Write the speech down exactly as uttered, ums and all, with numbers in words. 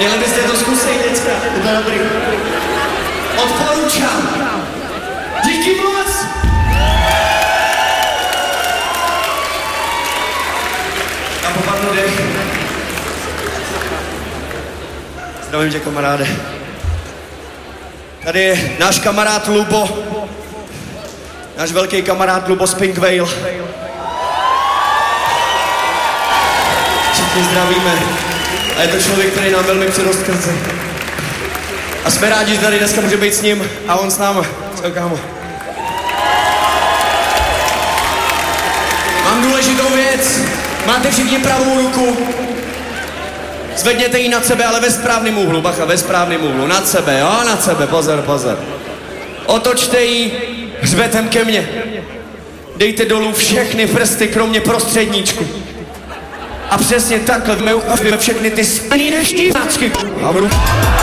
Měli byste to zkusit, děcka. To je dobrý. Odporučám. Díky moc. A popadnu dech. Zdravím tě, kamaráde. Tady je náš kamarád Lubo. Náš velký kamarád Lubo z Pink Whale. Všichni zdravíme. A je to člověk, který nám velmi přirost krce. A jsme rádi, že tady dneska může být s ním a on s náma. Čau, kámo. Mám důležitou věc. Máte všichni pravou ruku. Zvedněte ji nad sebe, ale ve správném úhlu. Bacha, ve správném úhlu. Nad sebe, jo? Nad sebe. Pozor, pozor. Otočte ji hřbetem ke mně. Dejte dolů všechny prsty, kromě prostředníčku. A přesně takhle jsme všechny ty splný neštívácky.